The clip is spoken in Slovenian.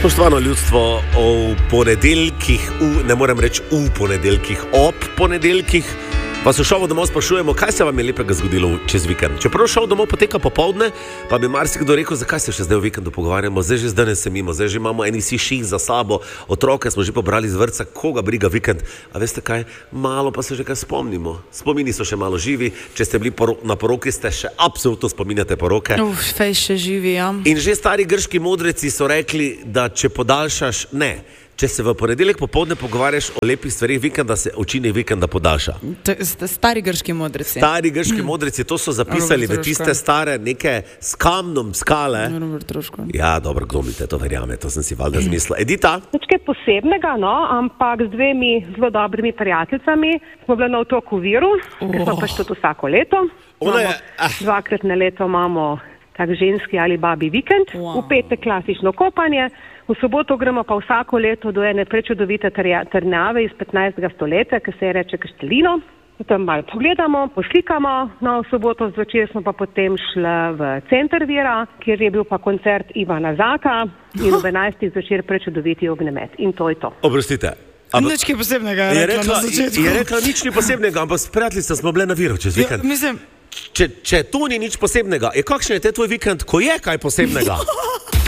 Spoštovano ljudstvo, v ponedeljkih, ne morem reči v ponedeljkih, ob ponedeljkih, vas v šovu domov sprašujemo, kaj se vam je lepega zgodilo čez vikend. Čeprav šov domov poteka popoldne, pa bi marsikdo rekel, zakaj se še zdaj v vikendu pogovarjamo, zdaj že zdaj se mimo, zdaj že imamo eni si ših za sabo, otroke smo že pobrali z vrtca, koga briga vikend. A veste kaj, malo pa se že kaj spomnimo. Spomini so še malo živi, če ste bili na poroki, ste še absolutno spominjate poroke. Fej še živi, ja. In že stari grški modreci so rekli, da če podaljšaš, če se v ponedeljek popoldne pogovarjaš o lepih stvarih vikenda, se učinek vikenda podaljša. Stari grški modreci. Stari grški modreci, to so zapisali v tiste stare neke s kamnom skale. Ja, dobro, kdo mi te to verjame, to sem si valjda zmislila. Edita? Nič kaj posebnega, ampak z dvemi zelo dobrimi prijateljicami smo bili na otoku Viru, ker smo pač tudi vsako leto. Dvakrat na leto imamo tak ženski ali babi vikend, v petek klasično kopanje, v soboto gremo pa vsako leto do ene prečudovite trdnjave iz 15. stoletja, ki se je reče Kaštelino. Potem malo pogledamo, poslikamo, v soboto zvečer smo pa potem šli v center Vira, kjer je bil pa koncert Ivana Zaka in ob 11. zvečer prečudoviti ognjemet. In to je to. Oprostite. Nič kaj posebnega je rekla na začetku. Je rekla nič ni posebnega, ampak s prijateljica smo bile na Viru čez vikend. Ja, mislim... Če tu ni nič posebnega, kakšen je te tvoj vikend, ko je kaj posebnega?